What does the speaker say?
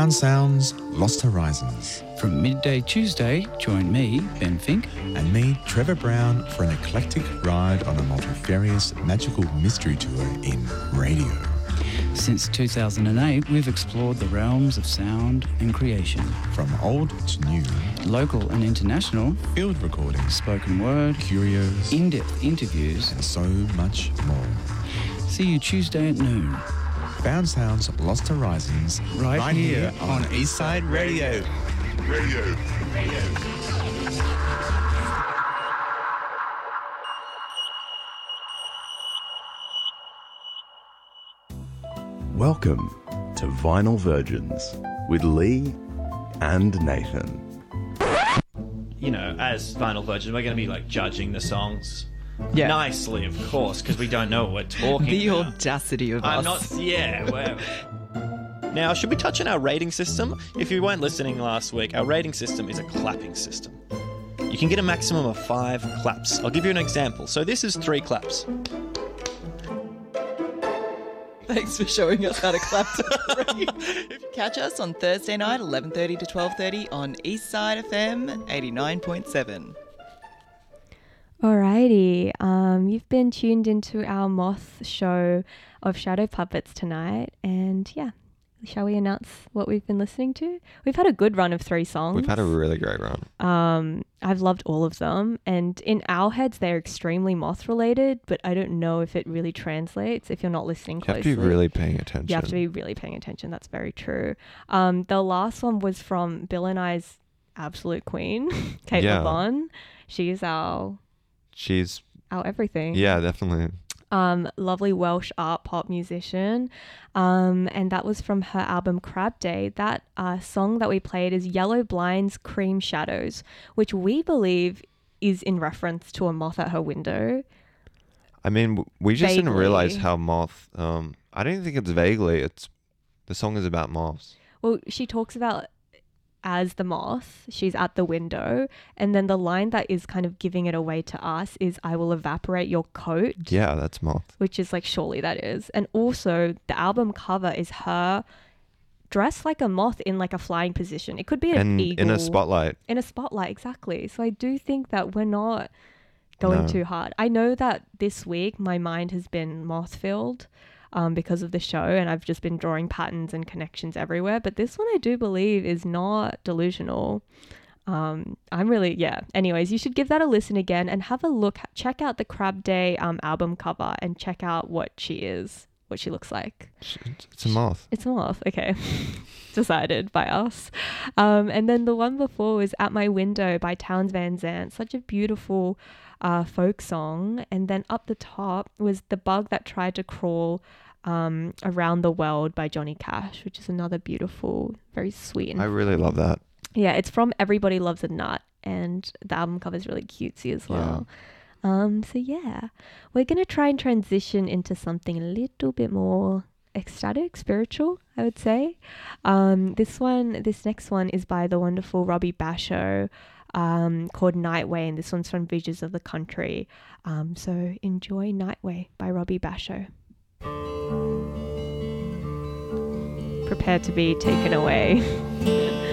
Found Sounds, Lost Horizons. From midday Tuesday, join me, Ben Fink, and me, Trevor Brown, for an eclectic ride on a multifarious magical mystery tour in radio. Since 2008, we've explored the realms of sound and creation. From old to new, local and international, field recordings, spoken word, curios, in-depth interviews, and so much more. See you Tuesday at noon. Found Sounds, Lost Horizons, right here on Eastside Radio. Welcome to Vinyl Virgins with Lee and Nathan. You know, as Vinyl Virgins, we're going to be like judging the songs nicely, of course, because we don't know what we're talking The about. audacity of I'm us. not, yeah. Now, should we touch on our rating system? If you weren't listening last week, our rating system is a clapping system. You can get a maximum of 5 claps. I'll give you an example. So this is 3 claps. Thanks for showing us how to clap to 3. Catch us on Thursday night, 11:30 to 12:30 on Eastside FM 89.7. Alrighty, you've been tuned into our Moth show of Shadow Puppets tonight, and yeah, shall we announce what we've been listening to? We've had a good run of 3 songs. We've had a really great run. I've loved all of them, and in our heads they're extremely Moth related, but I don't know if it really translates if you're not listening closely. You have to be really paying attention. You have to be really paying attention. That's very true. The last one was from Bill and I's absolute queen, Kate LeBon. She's our everything. Yeah, definitely. Lovely Welsh art pop musician, and that was from her album Crab Day. That song that we played is Yellow Blind's Cream Shadows, which we believe is in reference to a moth at her window. I mean, we just didn't Vaguely. realize how moth. I don't think it's vaguely. The song is about moths. Well, she talks about as the moth, she's at the window, and then the line that is kind of giving it away to us is I will evaporate your coat. Yeah, that's moth. Which is like, surely that is. And also the album cover is her dressed like a moth in like a flying position. It could be an eagle. In a spotlight. In a spotlight, exactly. So I do think that we're not going too hard. I know that this week my mind has been moth filled because of the show, and I've just been drawing patterns and connections everywhere. But this one I do believe is not delusional. Anyways, you should give that a listen again and have a look. Check out the Crab Day album cover and check out what she looks like. It's a moth. It's a moth. Okay. Decided by us. And then the one before was At My Window by Townes Van Zandt. Such a beautiful folk song. And then up the top was The Bug That Tried to Crawl Around the World by Johnny Cash, which is another beautiful, very sweet. I really love that. Yeah, it's from Everybody Loves a Nut, and the album cover is really cutesy as well. We're going to try and transition into something a little bit more ecstatic, spiritual, I would say. This next one is by the wonderful Robbie Basho, called Nightway, and this one's from Visions of the Country. So enjoy Nightway by Robbie Basho. Prepare to be taken away.